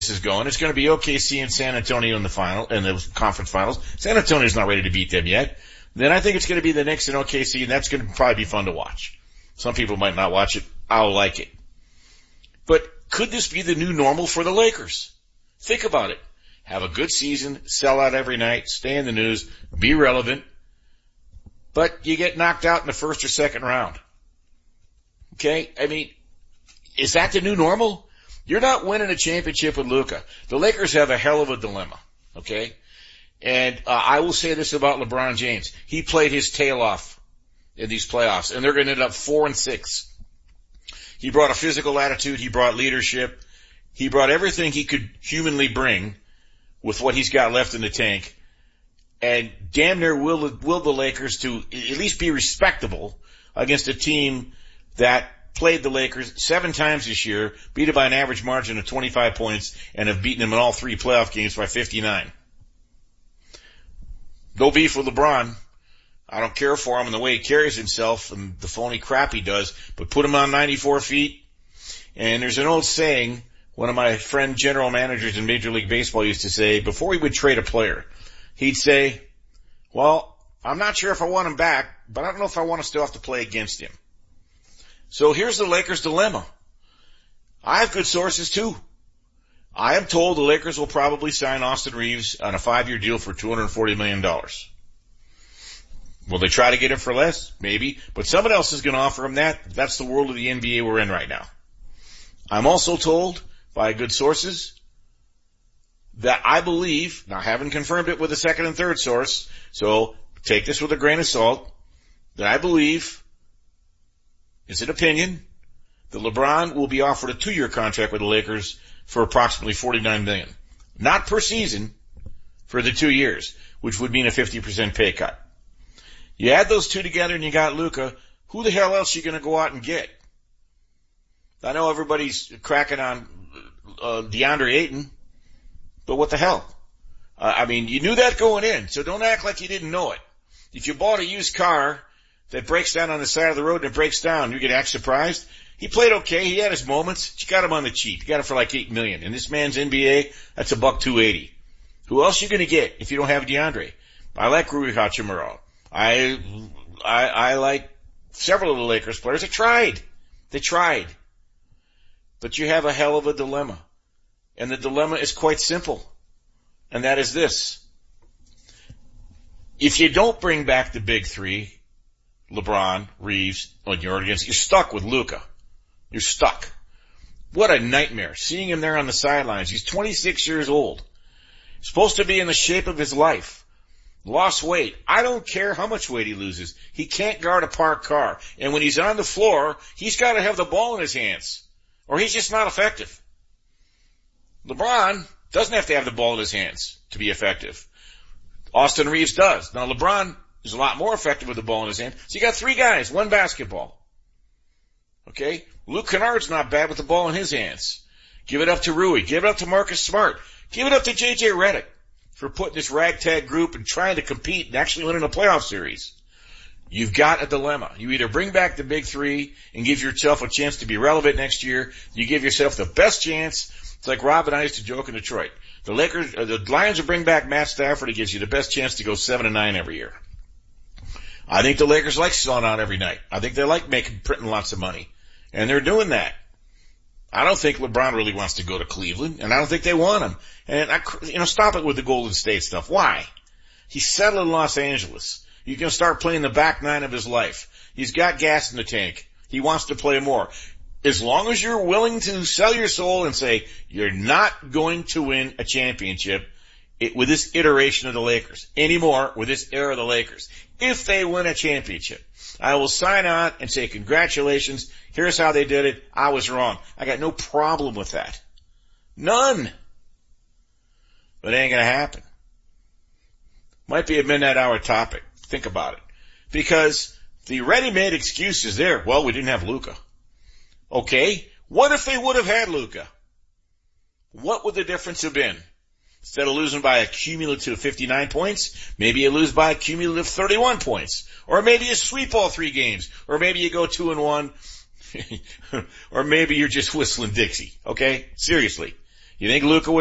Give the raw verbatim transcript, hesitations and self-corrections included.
is going. It's going to be O K C and San Antonio in the final, in the conference finals. San Antonio's not ready to beat them yet. Then I think it's going to be the Knicks and O K C, and that's going to probably be fun to watch. Some people might not watch it. I'll like it. But could this be the new normal for the Lakers? Think about it. Have a good season, sell out every night, stay in the news, be relevant, but you get knocked out in the first or second round. Okay? I mean, is that the new normal? You're not winning a championship with Luka. The Lakers have a hell of a dilemma. Okay? And uh, I will say this about LeBron James. He played his tail off in these playoffs, and they're going to end up four and six. He brought a physical attitude. He brought leadership. He brought everything he could humanly bring with what he's got left in the tank, and damn near willed, willed the Lakers to at least be respectable against a team that played the Lakers seven times this year, beat it by an average margin of twenty-five points, and have beaten them in all three playoff games by fifty-nine. No beef with LeBron. I don't care for him and the way he carries himself and the phony crap he does, but put him on ninety-four feet. And there's an old saying, one of my friend general managers in Major League Baseball used to say, before he would trade a player, he'd say, well, I'm not sure if I want him back, but I don't know if I want to still have to play against him. So here's the Lakers' dilemma. I have good sources too. I am told the Lakers will probably sign Austin Reeves on a five-year deal for two hundred forty million dollars. Will they try to get him for less? Maybe. But someone else is going to offer him that. That's the world of the N B A we're in right now. I'm also told by good sources that I believe, now I haven't confirmed it with a second and third source, so take this with a grain of salt, that I believe, it's an opinion, that LeBron will be offered a two-year contract with the Lakers for approximately forty-nine million dollars. Not per season, for the two years, which would mean a fifty percent pay cut. You add those two together and you got Luka, who the hell else are you going to go out and get? I know everybody's cracking on uh, DeAndre Ayton, but what the hell? Uh, I mean, you knew that going in, so don't act like you didn't know it. If you bought a used car that breaks down on the side of the road and it breaks down, you get act surprised. He played okay. He had his moments. You got him on the cheap. You got him for like eight million dollars. In this man's N B A, that's a buck two eighty. Who else are you going to get if you don't have DeAndre? I like Rui Hachimura. I, I, I like several of the Lakers players. They tried. They tried. But you have a hell of a dilemma. And the dilemma is quite simple. And that is this. If you don't bring back the big three, LeBron, Reeves, on your against, you're stuck with Luka. You're stuck. What a nightmare. Seeing him there on the sidelines. He's twenty-six years old. Supposed to be in the shape of his life. Lost weight. I don't care how much weight he loses. He can't guard a parked car. And when he's on the floor, he's got to have the ball in his hands. Or he's just not effective. LeBron doesn't have to have the ball in his hands to be effective. Austin Reeves does. Now LeBron is a lot more effective with the ball in his hand. So you got three guys, one basketball. Okay? Luke Kennard's not bad with the ball in his hands. Give it up to Rui. Give it up to Marcus Smart. Give it up to J J Redick for putting this ragtag group and trying to compete and actually winning a playoff series. You've got a dilemma. You either bring back the big three and give yourself a chance to be relevant next year. You give yourself the best chance. It's like Rob and I used to joke in Detroit. The Lakers, uh, the Lions will bring back Matt Stafford. It gives you the best chance to go seven and nine every year. I think the Lakers like selling out every night. I think they like making, printing lots of money. And they're doing that. I don't think LeBron really wants to go to Cleveland, and I don't think they want him. And I, you know, stop it with the Golden State stuff. Why? He's settled in Los Angeles. You can start playing the back nine of his life. He's got gas in the tank. He wants to play more. As long as you're willing to sell your soul and say you're not going to win a championship it, with this iteration of the Lakers anymore, with this era of the Lakers. If they win a championship, I will sign on and say congratulations. Here's how they did it. I was wrong. I got no problem with that. None. But it ain't going to happen. Might be a midnight hour topic. Think about it. Because the ready-made excuse is there. Well, we didn't have Luka. Okay. What if they would have had Luka? What would the difference have been? Instead of losing by a cumulative fifty-nine points, maybe you lose by a cumulative thirty-one points. Or maybe you sweep all three games. Or maybe you go two and one. Or maybe you're just whistling Dixie. Okay? Seriously. You think Luka would